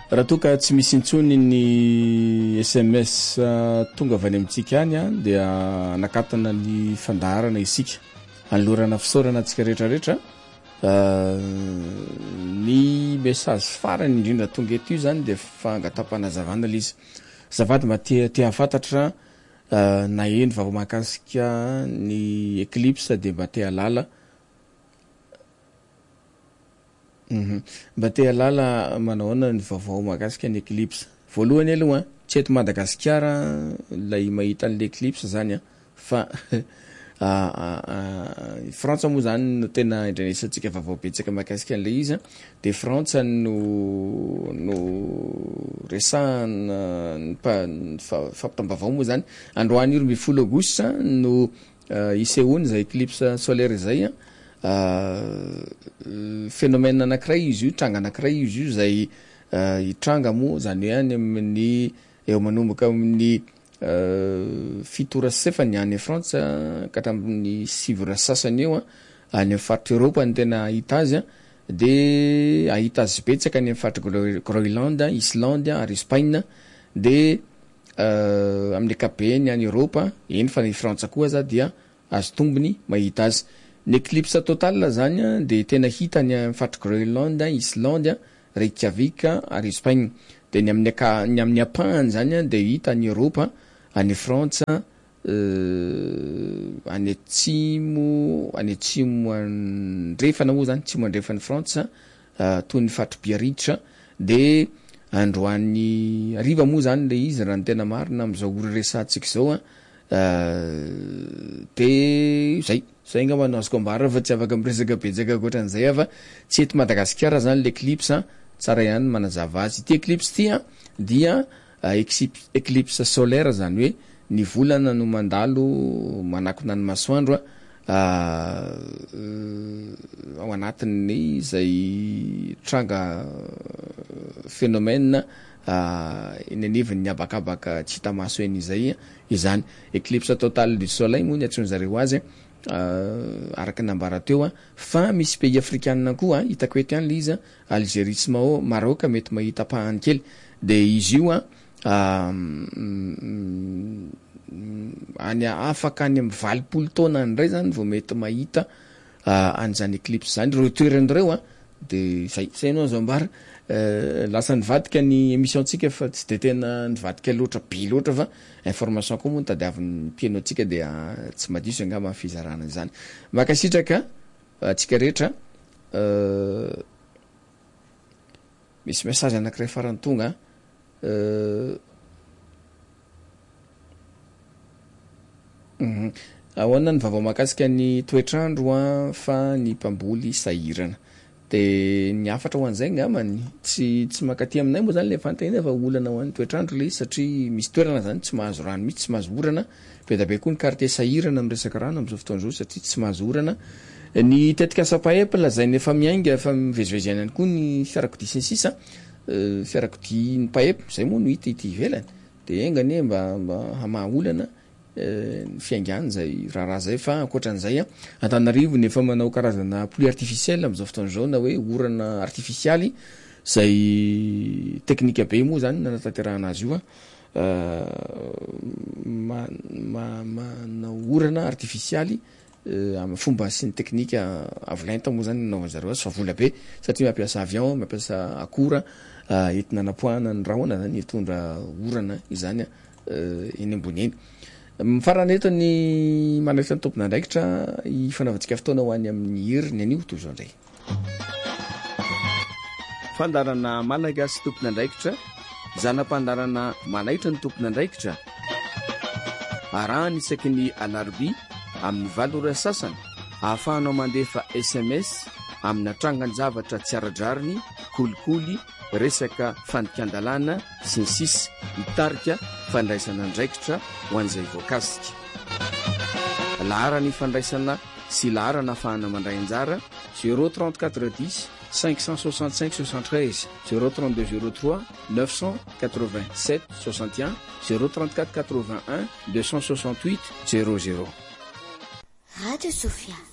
raha toka tsy misy intsony ny SMS tonga avy any amintsika any a dia anakatana ny fandaharana isika anolorana fisaorana antsika rehetrarehetra ny message farany indrindra tonga eto io zany dia fangatapana-zavana ilay izy zavady mba tia fantatra na eny vao mahakasika ny Eclipse dia mba tia lala mba tia lala manaona ny vaovao mahakasika ny Eclipse voalohany aloha tsy eto Madagasikara lay mahita ny Eclipse zany fa Frantsa moa zany no tena indrenesantsika vaovao betsaka mahakasika an'ilay izy dia Frantsa no resahana fampitam-bavao moa zany androany 20 Aogositra no isehoany zay Eclipse solaire zay phénomène anankiray izy io tranga anankiray izy io zay hitranga moa zany hoe any amin'ny eo manomboka amin'ny fitorasefany any Frantsa ka hatramin'ny sivora sasany eo any amin'ny faritra Eropa ny tena ahita azy dia ahita azy betsaka any amin'ny faritra Groenland, Islande ary Espagne dia amin'ny ankapobeny any Eropa eny fa ny Frantsa koa za dia azo tombony mahita azy. Ny Eclipse total zany dia tena hita any amin'ny faritra Groenland, Islande, Reykjavik ary Espagne dia ny amin'ny apahany zany dia hita any Eropa, any Frantsa, any atsimo andrefana moa zany tsimo andrefany Frantsa toy ny faritra Biarritsa dia androany ariva moa zany le izy raha ny tena marina amin'izao ora resantsika zao dia zay ngamba no azoko ambara fa tsy afaka miresaka betsaka ankoatran'izay fa tsy eto Madagasikara zany le Eclipse tsara ihany manazava azy ity Eclipse ity dia Eclipse solaire zany hoe ny volana no mandalo manakona ny masoandro ao anatin'ny zay tranga phénomène inaniviny ny abakabaka tsy hita maso eny izay izany Eclipse total du soleil moa ny atsony zareo azy araka nambara teo fa misy pays afrikanina koa hitako eto ihany le izy Algérie sy Maroc mety mahita pahany kely dia izy io any afaka any amin'ny 20 taona andray zany vao mety mahita an'izany Eclipse zany reo toeran'ireo dia zay no azo ambara lasa nivadika ny émission tsika fa tsy dia tena nivadika loatra be loatra fa information koa moa tadiavin'ny mpieno atsika dia tsy madiso angamba amin'ny fizarana izany makasitraka atsika rehetra misy message anankiray farany tonga ahoana ny vaovao mahakasika ny toetrandro fa ny mpamboly sahirana dia ny afatra ho an'izay ngamany tsy makaty aminay moa zany le fantahina fa olana ho an'ny toetrandro le satria misy toerana zany tsy mahazo rano mihitsy tsy mahazo orana be da be koa ny quartier sahirana amin'ny resaka rano amin'izao fotoan'izao satria tsy mahazo orana ny tetika sapaepla zay nefa miainga fa mivezivezy ihany koa ny fiarakodia sy ny sisa fiarakodia ny paep zay moa no hita ity ivelany dia engany mba hamaha olana ny fiaingany zay raha zay fa ankoatran'izay Antananarivo nefa manao karazana pluie artificielle amin'izao fotoan'izao na hoe orana artifisialy zay teknika be moa zany nanatanterahana azy io manao orana artifisialy amin'ny fomba sy ny teknika avolenta moa zany nanaovan'zareo azy fa vola be satria mampiasa avion mampiasa akora entina anapoahana ny rahona zany hitondra orana izany eny ambony eny mifarana eto ny manaitra ny tompona andraikitra ifanaovantsika fotoana ho any amin'ny heriny anio toy izao indray fandarana malagasy tompona andraikitra zanam-pandarana manaitra ny tompona andraikitra arahany isaky ny alarobia amin'ny 7 sasany ahafahanao mandefa SMS amin'ny atrangan-javatra tsy aradrariny kolikoly resaka fandikan-dalàna sy ny sisa mitarika fandraisana andraikitra ho an'izay voakasika laharany fandraisana sy laharana ahafahana mandray anjara 03410 565 73 032 03 987 61 034 81 268 00 Radio Sophia